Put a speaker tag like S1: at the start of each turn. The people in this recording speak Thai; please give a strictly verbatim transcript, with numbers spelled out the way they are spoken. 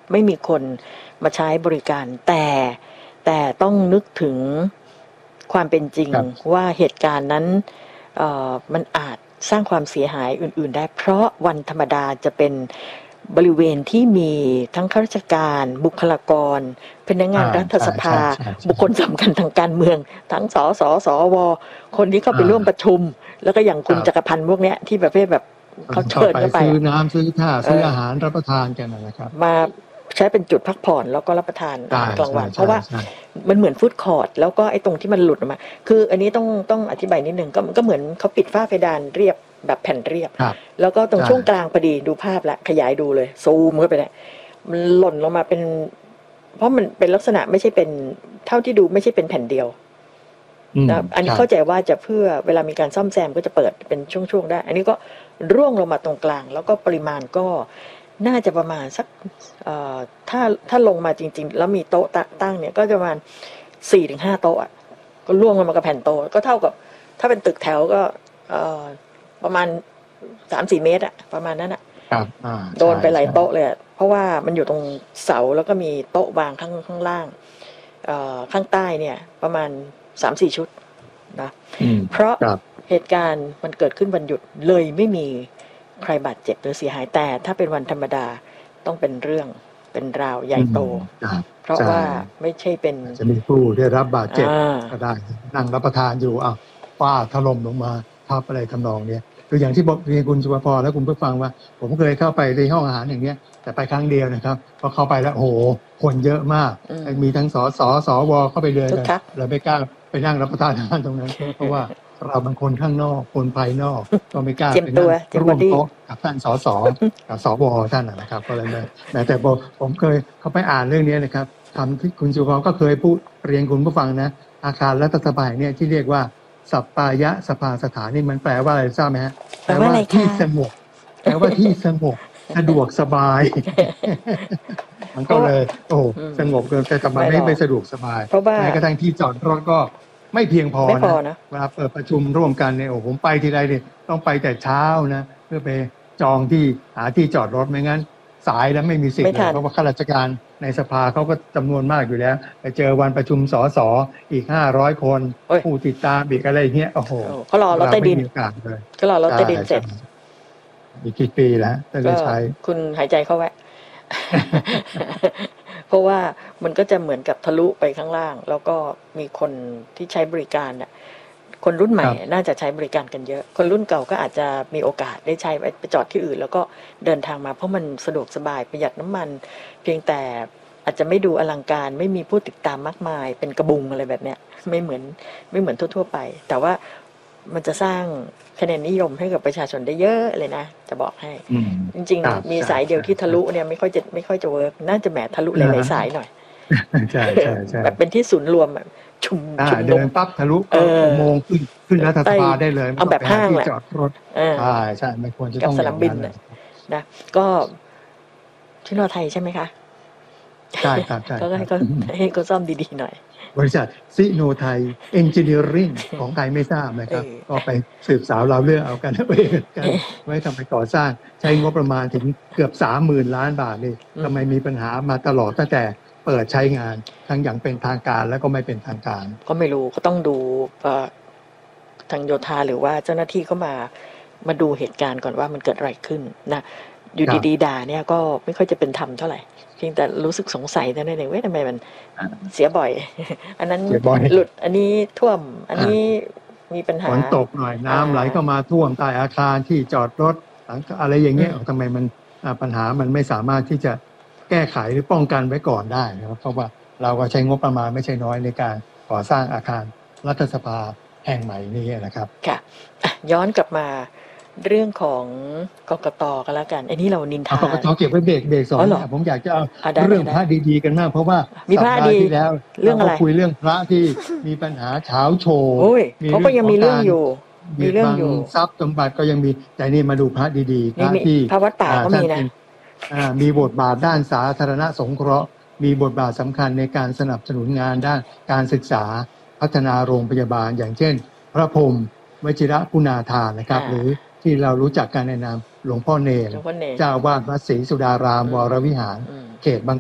S1: ไม่มีคนมาใช้บริการแต่แต่ต้องนึกถึงความเป็นจริงว่าเหตุการณ์นั้นเอ่อมันอาจสร้างความเสียหายอื่นๆได้เพราะวันธรรมดาจะเป็นบริเวณที่มีทั้งข้าราชการบุคลากรพนักงานรัฐสภาบุคคลสำคัญทางการเมืองทั้งสสสวคนที่เข้าไปร่วมประชุมแล้วก็อย่างคุณจักรพันธ์พวกเนี้ยที่ประเภทแบบเขาเชิญเข้าไป
S2: ซื้อน้ำซื้อท่าซื้ออาหารรับประทานกันนะครับ
S1: มาใช้เป็นจุดพักผ่อนแล้วก็รับประทานอาหารกลางวันเพราะว่ามันเหมือนฟู้ดคอร์ทแล้วก็ไอ้ตรงที่มันหลุดออกมาคืออันนี้ต้องต้องอธิบายนิดนึงก็ก็เหมือนเขาปิดฝ้าเพดานเรียบแบบแผ่นเรียบแล้วก็ตรงช่วงกลางพอดีดูภาพละขยายดูเลยซูมเข้าไปเนี่ยมันหล่นลงมาเป็นเพราะมันเป็นลักษณะไม่ใช่เป็นเท่าที่ดูไม่ใช่เป็นแผ่นเดียวนะอันนี้เข้าใจว่าจะเพื่อเวลามีการซ่อมแซมก็จะเปิดเป็นช่วงๆได้อันนี้ก็ร่วงลงมาตรงกลางแล้วก็ปริมาณก็น่าจะประมาณสักถ้าถ้าลงมาจริงๆแล้วมีโต๊ะตั้งเนี่ยก็จะประมาณ สี่ถึงห้า โต๊ะก็ร่วงลงมากับแผ่นโต๊ะก็เท่ากับถ้าเป็นตึกแถวก็ประมาณ สามถึงสี่ เมตรอะประมาณนั้นอะโดนไปหลายโต๊ะเลยเพราะว่ามันอยู่ตรงเสาแล้วก็มีโต๊ะวางข้างข้างล่างข้างใต้เนี่ยประมาณ สามถึงสี่ ชุดนะเพราะเหตุการณ์มันเกิดขึ้นวันหยุดเลยไม่มีใครบาดเจ็บหรือเสียหายแต่ถ้าเป็นวันธรรมดาต้องเป็นเรื่องเป็นราวใหญ่โตเพราะว่าไม่ใช่เป็น
S2: จะมีผู้ได้รับบาดเจ็บก็ได้นั่งรับประทานอยู่อ้าวฟ้าถล่มลงมาทับอะไรทำนองนี้คืออย่างที่บอกเรียนคุณสุภพรและคุณผู้ฟังว่าผมเคยเข้าไปในห้องอาหารอย่างเนี้ยแต่ไปครั้งเดียวนะครับพอเข้าไปแล้วโอ้โหคนเยอะมากมีทั้งสสสวเข้าไปเลยกันเลยไม่กล้าไปนั่งรับประทานอาหารตรงนั้นเพราะว่าเราบางคนข้างนอกคนภายนอกก็ไม่กล้าไปนั่งร่วมโต๊ะกับท่านสสกับสวท่านนะครับก็เลยไม่แต่ผมเคยเข้าไปอ่านเรื่องนี้นะครับคำที่คุณสุภพรก็เคยพูดเรียนคุณผู้ฟังนะอาคารรัฐสภาเนี่ยที่เรียกว่าสัปปายะสภาสถานนี่มันแปลว่าอะไรทราบไหมฮะ
S1: แปลว่า
S2: ที่สงบแปลว่าที่สงบสะดวกสบายมันก็เลยโอ้สงบเกินแต่ทำไมไม่ไปสะดวกสบายแม้กระทั่งที่จอดรถก็ไม่เพียงพอนะเวลาเปิดประชุมร่วมกันเนี่ยโอ้ผมไปทีไรเนี่ยต้องไปแต่เช้านะเพื่อไปจองที่หาที่จอดรถไม่งั้นสายแล้วไม่มีสิทธิ์เพราะว่าข้าราชการในสภาเขาก็จำนวนมากอยู่แล้วไปเจอวันประชุมสสอีกห้าร้อยคนผู้ติดตามอีกอะไรเงี้ยโอ้โห
S1: เขารอรถใต้ดินเขารอรถใต้ดินเสร็จ
S2: อีกกี่ปีแล้วจะได้ใช้
S1: คุณหายใจเข้าไว้ เพราะว่ามันก็จะเหมือนกับทะลุไปข้างล่างแล้วก็มีคนที่ใช้บริการน่ะคนรุ่นใหม่น่าจะใช้บริการกันเยอะคนรุ่นเก่าก็อาจจะมีโอกาสได้ใช้ไปจอดที่อื่นแล้วก็เดินทางมาเพราะมันสะดวกสบายประหยัดน้ำมันเพียงแต่อาจจะไม่ดูอลังการไม่มีผู้ติดตามมากมายเป็นกระบุงอะไรแบบเนี้ยไม่เหมือนไม่เหมือนทั่วๆไปแต่ว่ามันจะสร้างคะแนนนิยมให้กับประชาชนได้เยอะเลยนะจะบอกให้จริงๆมีสายเดียวที่ทะลุเนี่ยไม่ค่อยจะไม่ค่อยจะเวิร์กน่าจะแหมทะลุหลายๆสายหน่อย
S2: ใช่ใช่ใช่
S1: แบบเป็นที่ศูนย์รวมแบบชุม
S2: ชุมเดินปั๊บทะลุอุโมงค์ขึ้นขึ้นรัฐสภาได้เลย
S1: เอาแบบห้างแหละ
S2: จอดรถใช่ใช่ไม่ควรจะต้อง
S1: สนามบินนะก็ที่นอไทยใช่ไหมคะ
S2: ใช่ครับใช่
S1: ก็ให้เขาให้เขาซ่อมดีๆหน่อย
S2: บริษัทซิโนไทยเอนจิเนียริ่งของใครไม่ทราบนะครับก็ไปสืบสาวเราเรื่องเอากันไปกันไว้ทำไปก่อสร้างใช้งบประมาณถึงเกือบสามหมื่นล้านบาทนี่ทำไมมีปัญหามาตลอดตั้งแต่เปิดใช้งานทั้งอย่างเป็นทางการแล้วก็ไม่เป็นทางการ
S1: ก็ไม่รู้ก็ต้องดูทางโยธาหรือว่าเจ้าหน้าที่เข้ามามาดูเหตุการณ์ก่อนว่ามันเกิดอะไรขึ้นนะอยู่ดีๆด่าเนี่ยก็ไม่ค่อยจะเป็นธรรมเท่าไหร่เพียงแต่รู้สึกสงสัยแต่ในเองว่าทำไมมันเสียบ่อยอันนั้นหลุดอันนี้ท่วมอันนี้มีปัญหา
S2: ฝนตกหน่อยน้ำไหลเข้ามาท่วมใต้อาคารที่จอดรถอะไรอย่างเงี้ยทำไมมันปัญหามันไม่สามารถที่จะแก้ไขหรือป้องกันไว้ก่อนได้นะครับเพราะว่าเราก็ใช้งบประมาณไม่ใช่น้อยในการก่อสร้างอาคารรัฐสภาแห่งใหม่นี้นะครับ
S1: ค่ะย้อนกลับมาเรื่องของกกตกันแล้วกันไอ้นี่เรานินทาก
S2: กตเก็บไว้เบรกเบรกสองเนี่ยผมอยากจะเอาเรื่องพระดีๆกันมากเพราะว่าสัปดาห์ที่แล้วเราคุยเรื่องพระที่มีปัญหาเฉาโชว์
S1: เขาก็ยังมีเรื่องอยู่
S2: มีเรื่องอยู่ทรัพย์สมบัติก็ยังมีแต่นี่มาดูพระดีๆพระที่
S1: พระวัดป่าก็มีนะ
S2: มีบทบาทด้านสาธารณสงเคราะห์มีบทบาทสำคัญในการสนับสนุนงานด้านการศึกษาพัฒนาโรงพยาบาลอย่างเช่นพระพรหมวชิระคุณาธานนะครับหรือที่เรารู้จักกันในนามหลวงพ่อเนรเจ้าอาวาสวัดศรีสุดารามวรวิหารเขตบาง